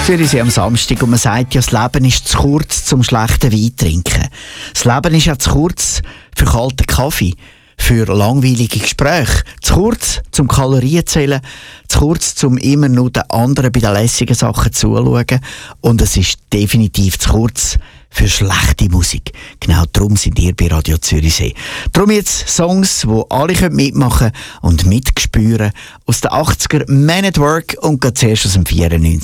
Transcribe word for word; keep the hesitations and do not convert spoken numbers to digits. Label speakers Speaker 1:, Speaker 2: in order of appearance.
Speaker 1: Zürichsee am Samstag und man sagt ja, das Leben ist zu kurz zum schlechten Wein trinken. Das Leben ist ja zu kurz für kalten Kaffee, für langweilige Gespräche, zu kurz zum Kalorienzählen, zu kurz zum immer nur den anderen bei den lässigen Sachen zuschauen und es ist definitiv zu kurz für schlechte Musik. Genau darum sind ihr bei Radio Zürichsee. Darum jetzt Songs, die alle mitmachen und mitspüren aus den achtziger Man at Work und geht zuerst aus dem vierundneunzig.